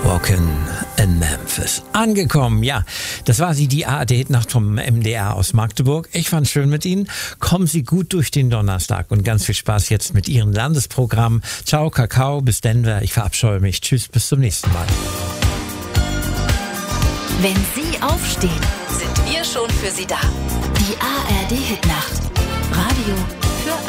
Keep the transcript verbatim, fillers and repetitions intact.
Walking in Memphis. Angekommen, ja. Das war sie, die A R D-Hitnacht vom M D R aus Magdeburg. Ich fand's schön mit Ihnen. Kommen Sie gut durch den Donnerstag und ganz viel Spaß jetzt mit Ihren Landesprogrammen. Ciao, Kakao, bis Denver. Ich verabscheue mich. Tschüss, bis zum nächsten Mal. Wenn Sie aufstehen, sind wir schon für Sie da. Die A R D-Hitnacht. Radio